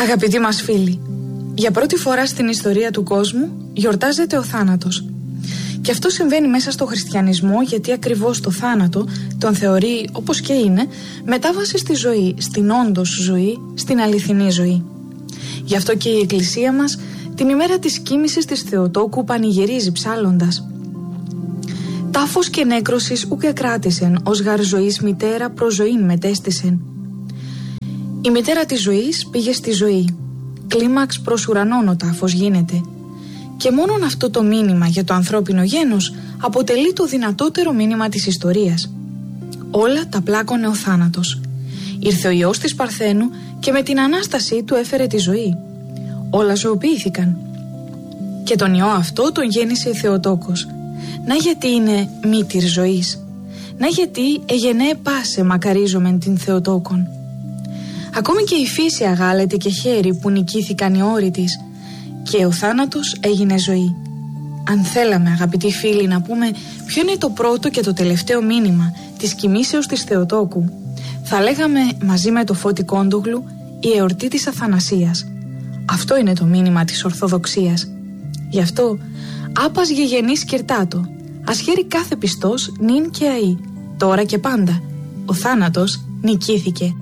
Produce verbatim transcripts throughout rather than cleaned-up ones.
Αγαπητοί μας φίλοι, για πρώτη φορά στην ιστορία του κόσμου γιορτάζεται ο θάνατος. Και αυτό συμβαίνει μέσα στο χριστιανισμό, γιατί ακριβώς το θάνατο τον θεωρεί, όπως και είναι, μετάβαση στη ζωή, στην όντως ζωή, στην αληθινή ζωή. Γι' αυτό και η Εκκλησία μας την ημέρα της κοίμησης της Θεοτόκου πανηγυρίζει ψάλλοντας: «Τάφος και νέκρωσης ουκ εκράτησεν, ως γαρ ζωής μητέρα προς ζωήν μετέστησεν». Η μητέρα της ζωής πήγε στη ζωή. Κλίμαξ προς ουρανόν ο τάφος γίνεται. Και μόνον αυτό το μήνυμα για το ανθρώπινο γένος αποτελεί το δυνατότερο μήνυμα της ιστορίας. Όλα τα πλάκωνε ο θάνατος. Ήρθε ο Υιός της Παρθένου και με την Ανάστασή του έφερε τη ζωή. Όλα ζωοποιήθηκαν. Και τον Υιό αυτό τον γέννησε η Θεοτόκος. Να γιατί είναι μήτηρ ζωής. Να γιατί εγενέ πάσε μακαρίζομεν την Θεοτόκον. Ακόμη και η φύση αγάλεται και χέρι που νικήθηκαν οι όροι της. Και ο θάνατος έγινε ζωή. Αν θέλαμε, αγαπητοί φίλοι, να πούμε ποιο είναι το πρώτο και το τελευταίο μήνυμα της κοιμήσεως της Θεοτόκου, θα λέγαμε μαζί με το Φώτη Κόντογλου η εορτή της Αθανασίας. Αυτό είναι το μήνυμα της Ορθοδοξίας. Γι' αυτό άπας γεγενής κυρτάτο, ας χαίρει κάθε πιστός νυν και αεί, τώρα και πάντα. Ο θάνατος νικήθηκε.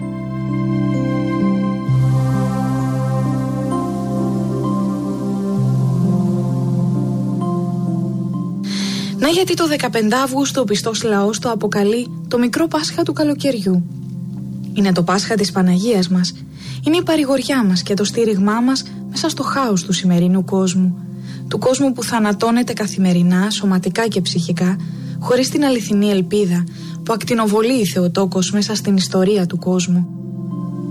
Να γιατί το δεκαπέντε Αυγούστου ο πιστός λαός το αποκαλεί το μικρό Πάσχα του καλοκαιριού. Είναι το Πάσχα της Παναγίας μας. Είναι η παρηγοριά μας και το στήριγμά μας μέσα στο χάος του σημερινού κόσμου. Του κόσμου που θανατώνεται καθημερινά, σωματικά και ψυχικά, χωρίς την αληθινή ελπίδα που ακτινοβολεί η Θεοτόκος μέσα στην ιστορία του κόσμου.